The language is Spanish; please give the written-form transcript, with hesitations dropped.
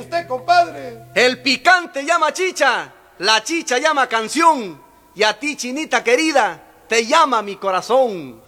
usted, compadre? El picante llama chicha, la chicha llama canción, y a ti, chinita querida, te llama mi corazón.